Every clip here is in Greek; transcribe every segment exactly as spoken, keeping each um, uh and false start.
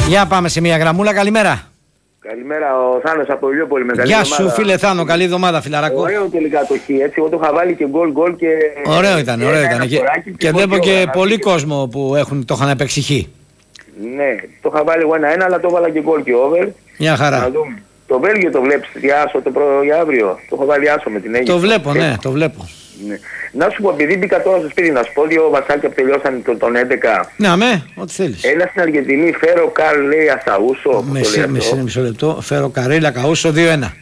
Για πάμε σε μια γραμμούλα, καλημέρα. Καλημέρα, ο Θάνος από Ηλιούπολη. Γεια σου, φίλε Θάνο, καλή εβδομάδα, φιλαράκο. Ωραίο τελικά το χ, έτσι. Εγώ το είχα βάλει και γκολ γκολ και. Ωραίο ήταν, ωραίο ήταν. Και, και βλέπω και πολύ κόσμο που έχουν, το είχαν παίξει χ. Ναι, το είχα βάλει εγώ ένα-ένα, αλλά το έβαλα και γκολ και over. Μια χαρά. Να δούμε. Το Βέλγιο το βλέπεις για άσο το προ... για αύριο. Το έχω βάλει άσο με την Αίγυπτο. Το βλέπω, ναι, το βλέπω. Ναι. Να σου πω, επειδή μπήκα τώρα στο σπίτι, να σου πω δύο βασάκια που τελειώσαν τον, τον έντεκα. Να με, ό,τι θέλεις. Ένα στην Αργεντινή, Φέρο Καρ λέει Ασαούσο. Μισή, μισό λεπτό. Φέρο Καρίλα Καούσο δύο ένα.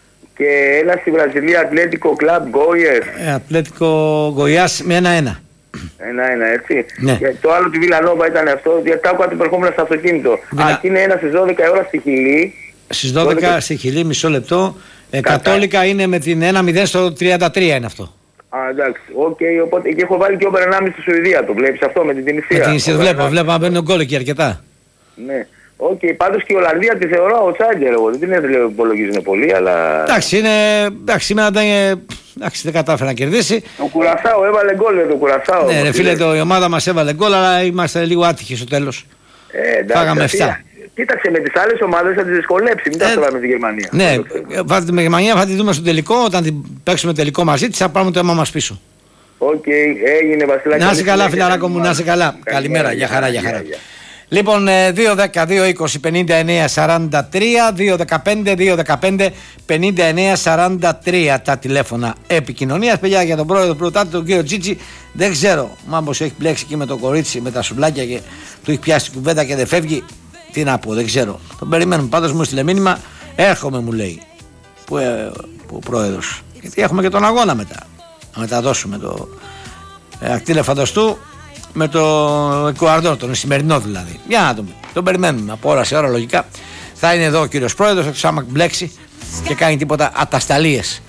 Και ένα στη Βραζιλία, Ατλέτικο Κλαμπ Γκόιερ. Ε, Ατλέτικο Γκοϊάς με ένα ένα. Ένα-ένα, έτσι. Ναι. Και το άλλο του Βιλανόβα ήταν αυτό, γιατί τα άκουγα το περχόμενο στο αυτοκίνητο. Βιλα... Α, εκεί είναι ένα στις δώδεκα η ώρα στη Χιλή. Στις δώδεκα, δώδεκα... στη Χιλή, μισό λεπτό. Ε, Κατόλικα είναι με την ένα μηδέν στο τριάντα τρία είναι αυτό. Α, εντάξει. Οκ, okay, οπότε και έχω βάλει και over ενάμιση στη Σουηδία. Το βλέπεις αυτό με την Τινησία. Με την Τινησία βλέπω, βλέπω να μπαίνουν γκολ εκεί αρκετά. Ναι. Οκ, okay, πάντως και η Ολλανδία τη θεωρώ ο Τσάγκερ. Εγώ δεν την υπολογίζουν πολύ, αλλά. Εντάξει, είναι. Εντάξει, σήμερα δεν, εντάξει, δεν κατάφερε να κερδίσει. Ο Κουρασάο έβαλε γκολ, το Κουρασάο. Ναι, ρε φίλε, το, η ομάδα μας έβαλε γκολ, αλλά είμαστε λίγο άτυχοι στο τέλος. Ε, εντάξει, φάγαμε επτά. Κοίταξε, με τις άλλες ομάδες θα τις δυσκολέψει, μην τα ε, με τη Γερμανία. Ναι, βάζετε με Γερμανία, θα τη δούμε στο τελικό. Όταν την παίξουμε τελικό μαζί της, θα πάρουμε το αίμα μας πίσω. Οκ, okay, έγινε Βασιλάκη. Να είσαι καλά, φιλαράκο μου, να είσαι καλά. Καλημέρα, για χαρά, για χαρά. Λοιπόν, δύο δέκα, δύο είκοσι, πενήντα εννέα σαράντα τρία, δύο δεκαπέντε, δύο δεκαπέντε, πενήντα εννέα σαράντα τρία τα τηλέφωνα επικοινωνίας. Παιδιά, για τον πρόεδρο Πρωτάτη, τον κύριο Τζίτζι, δεν ξέρω, μάμπως έχει μπλέξει εκεί με το κορίτσι, με τα σουβλάκια και του έχει πιάσει την κουβέντα και δεν φεύγει. Τι να πω, δεν ξέρω. Τον περιμένουμε. Πάντως μου στείλε μήνυμα, έρχομαι μου λέει. Που, ε, που ο πρόεδρος. Γιατί έχουμε και τον αγώνα μετά. Να μεταδώσουμε το ε, ακτήλε φανταστού με το Εκουαδόρ, τον σημερινό δηλαδή. Για να δούμε. Τον περιμένουμε από ώρα σε ώρα λογικά. Θα είναι εδώ ο κύριος πρόεδρος, εκτός άμα μπλέξει και κάνει τίποτα ατασταλίες.